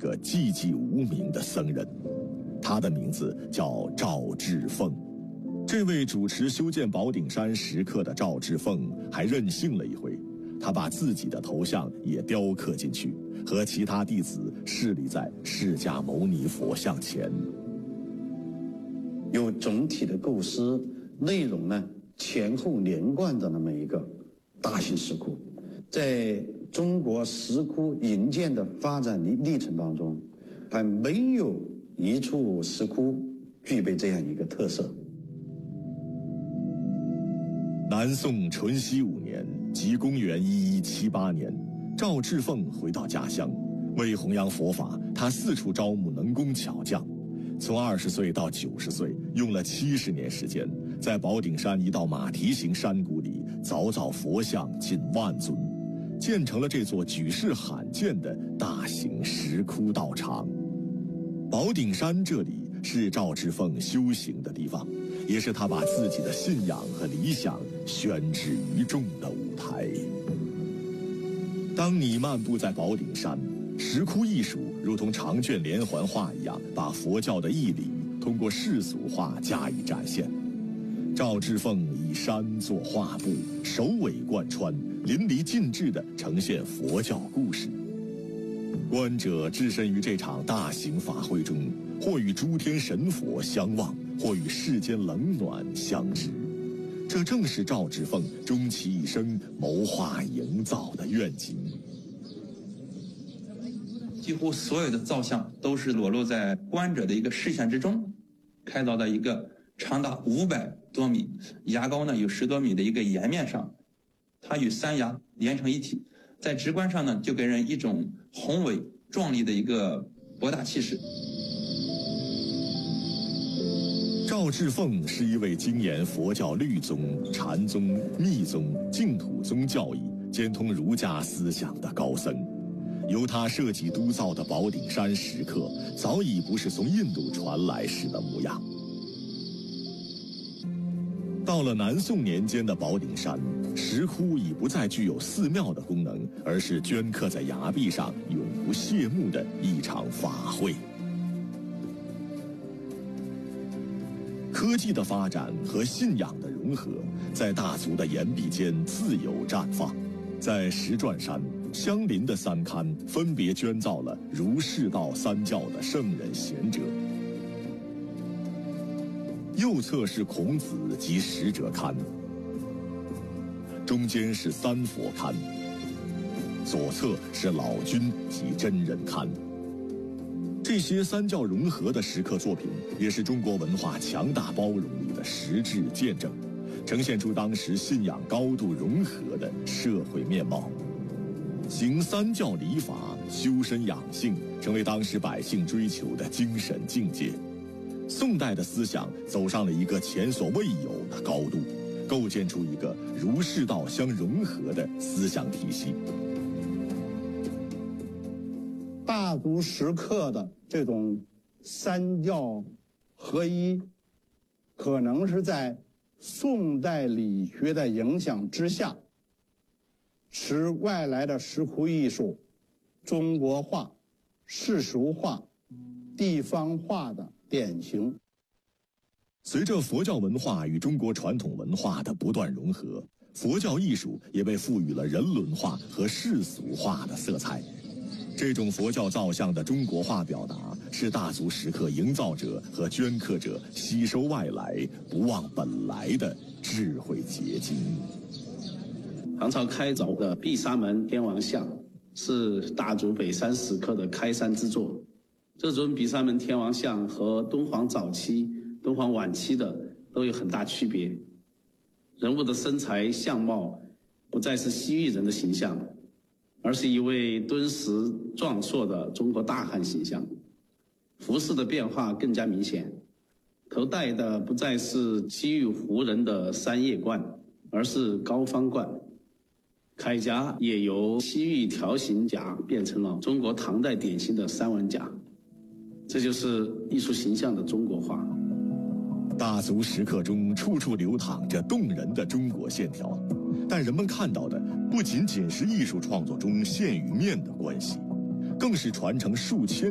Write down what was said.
个寂寂无名的僧人，他的名字叫赵志凤。这位主持修建宝顶山石刻的赵志凤还任性了一回，他把自己的头像也雕刻进去，和其他弟子侍立在释迦牟尼佛像前。 有总体的构思，内容呢前后连贯的那么一个大型石窟。在中国石窟营建的发展历程当中，还没有一处石窟具备这样一个特色。 南宋淳熙5年，即公元1178年，赵志凤回到家乡，为弘扬佛法，他四处招募能工巧匠。从20岁到90岁，用了70年时间，在宝顶山一道马蹄形山谷里凿造佛像近10000尊，建成了这座举世罕见的大型石窟道场。宝顶山这里是赵志凤修行的地方，也是他把自己的信仰和理想宣之于众的舞台。当你漫步在宝顶山，石窟艺术如同长卷连环画一样，把佛教的义理通过世俗化加以展现。赵志凤以山作画布，首尾贯穿，淋漓尽致地呈现佛教故事。观者置身于这场大型法会中，或与诸天神佛相望，或与世间冷暖相知。这正是赵志凤终其一生谋划营造的愿景。 几乎所有的造像都是裸露在观者的一个视线之中，开凿的一个长达500多米、崖高呢有10多米的一个岩面上，它与山崖连成一体，在直观上呢就给人一种宏伟壮丽的一个博大气势。 赵志凤是一位精研佛教律宗、禅宗、密宗、净土宗教义，兼通儒家思想的高僧。由他设计督造的宝顶山石刻，早已不是从印度传来时的模样。到了南宋年间的宝顶山，石窟已不再具有寺庙的功能，而是镌刻在崖壁上永不谢幕的一场法会。科技的发展和信仰的融合，在大足的岩壁间自由绽放。在石转山相邻的3龛分别捐造了儒释道3教的圣人贤者。右侧是孔子及使者龛，中间是三佛龛，左侧是老君及真人龛。这些3教融合的石刻作品，也是中国文化强大包容力的实质见证，呈现出当时信仰高度融合的社会面貌。行3教礼法，修身养性，成为当时百姓追求的精神境界。宋代的思想走上了一个前所未有的高度，构建出一个儒释道相融合的思想体系。 大足石刻的这种3教合一，可能是在宋代理学的影响之下，持外来的石窟艺术中国化、世俗化、地方化的典型。 随着佛教文化与中国传统文化的不断融合，佛教艺术也被赋予了人伦化和世俗化的色彩。这种佛教造像的中国化表达，是大足石刻营造者和镌刻者吸收外来、不忘本来的智慧结晶。 唐朝开凿的毗沙门天王像是大足北山石刻的开山之作。这尊毗沙门天王像和敦煌早期、敦煌晚期的都有很大区别。人物的身材相貌不再是西域人的形象，而是一位敦实壮硕的中国大汉形象。服饰的变化更加明显，头戴的不再是西域胡人的三叶冠，而是高方冠。铠甲也由西域条形甲变成了中国唐代典型的三文甲，这就是艺术形象的中国化。 大足石刻中处处流淌着动人的中国线条，但人们看到的不仅仅是艺术创作中线与面的关系，更是传承数千